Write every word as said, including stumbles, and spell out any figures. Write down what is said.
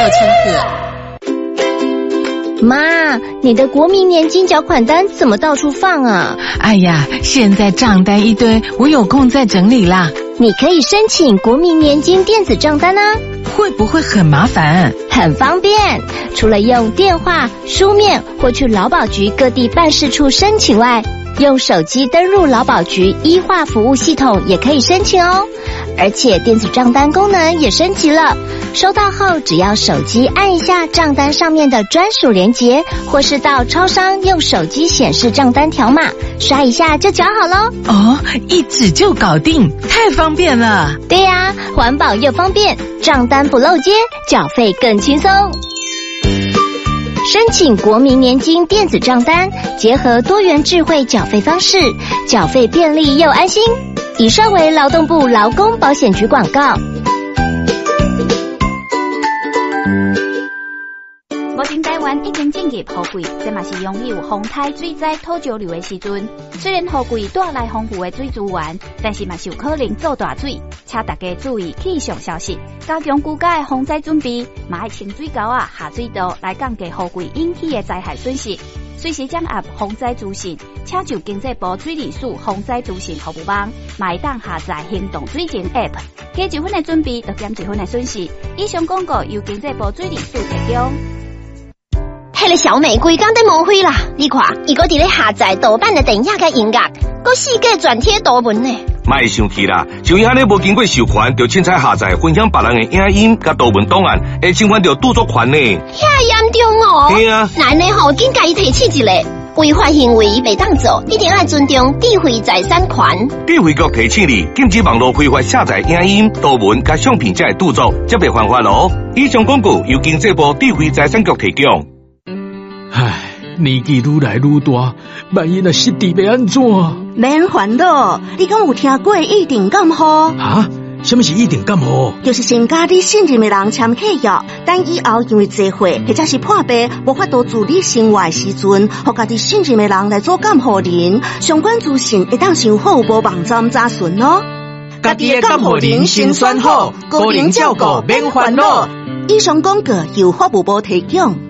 千赫。 妈，你的国民年金缴款单怎么到处放啊？ 哎呀，现在账单一堆，我有空再整理啦。 你可以申请国民年金电子账单啊。 会不会很麻烦？ 很方便，除了用电话、书面或去劳保局各地办事处申请外，用手机登入劳保局医化服务系统也可以申请哦。而且电子账单功能也升级了，收到后只要手机按一下账单上面的专属连结，或是到超商用手机显示账单条码，刷一下就缴好咯。 哦，一指就搞定，太方便了。 对呀、啊，环保又方便，账单不漏接，缴费更轻松。申请国民年金电子账单，结合多元智慧缴费方式，缴费便利又安心。以上为劳动部劳工保险局广告。 目前台湾已经进入雨季，这嘛是拥有风台、水灾、土石流的时阵。虽然雨季带来丰富的水资源，但是嘛是有可能造大水，请大家注意气象消息，加强居家的防灾准备，嘛要清水沟啊、下水道来降低雨季引起的灾害损失。随时掌握防灾资讯，请就经济部水利署防灾资讯服务网，买当下载行动水情 App， 加一分的准备，就减一分的损失。以上广告由经济部水利署提供。 迄个小美规刚在误会啦！你看，伊个伫咧下载盗版的电影甲音乐，佮世界转贴图文呢。 莫生气啦，像伊安尼无经过授权，就凊彩下载分享别人的影音甲图文档案，会侵犯到著作权呢。 遐严重哦！ 对啊， 难呢吼，紧甲伊提起一个违法行为袂当做，一定要尊重智慧财产权。 智慧局提醒你，禁止网络非法下载影音、图文甲相片才会著作，则袂犯法咯。以上广告由经济部智慧财产局提供。 唉，年纪愈来愈大，万一若失智要安怎？ 免烦恼，你敢有听过一定感冒？ 啊？什么是一定感冒？ 就是先甲你信任的人签契约，等以后因为坐会或者是破病无法度自理生活的时阵，互家己信任的人来做监护人，相关资讯会当上好无网站查询哦。 家己的监护人先选好，个人照顾免烦恼。 以上广告由法务部提供。